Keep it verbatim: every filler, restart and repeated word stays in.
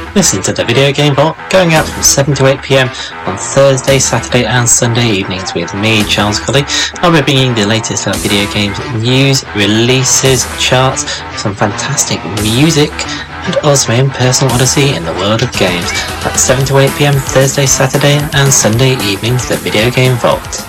Listen to the Video Game Vault going out from seven to eight p m on Thursday, Saturday and Sunday evenings with me, Charles Colley. I'll be bringing the latest about video games news, releases, charts, some fantastic music and also my own personal odyssey in the world of games. That's seven to eight p m Thursday, Saturday and Sunday evenings, the Video Game Vault.